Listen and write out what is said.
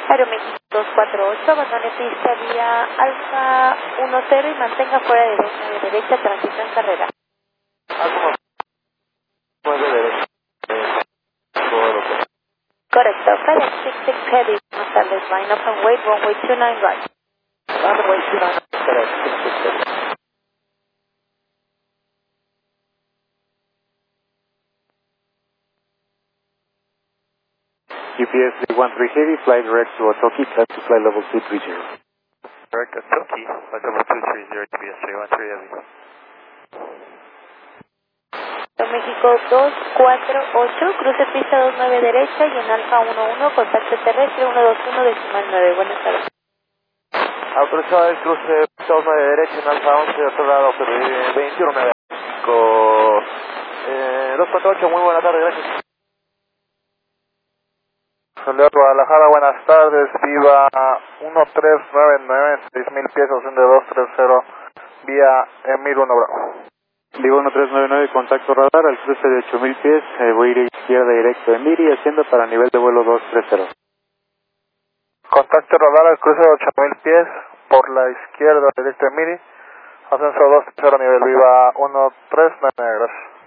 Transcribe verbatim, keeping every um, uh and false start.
Aeroméxico dos cuatro ocho, abandone pista vía Alfa uno cero y mantenga fuera de derecha, de derecha, tránsito en carrera. Alfa nueve derecha. Correcto, FedEx six six Heavy, buenas tardes, line up and wait, runway two nine right. Runway two nine, FedEx six six Heavy. U P S three one three Heavy, fly direct to Otoki, cut to flight level two three zero. Direct to Otoki, flight level two three zero, U P S three one three Heavy. México dos cuatro ocho, cruce pista dos nueve derecha y en Alfa uno uno, contacto terrestre uno dos uno decimal nueve, buenas tardes. Autorizado el cruce pista dos nueve derecha en Alfa once, otro lado veintiuno nueve. Con eh, dos cuatro ocho, muy buena tarde, gracias. Soledad Guadalajara, buenas tardes, viva uno tres nueve nueve, seis mil pies, opción de dos tres cero, vía Emir uno Bravo. Vivo uno tres nueve nueve, contacto radar al cruce de ocho mil pies, eh, voy a ir a izquierda directo en Miri, haciendo para nivel de vuelo dos tres cero. Contacto radar al cruce de ocho mil pies, por la izquierda directo en Miri, ascenso dos tres cero, nivel viva uno tres nueve nueve, gracias.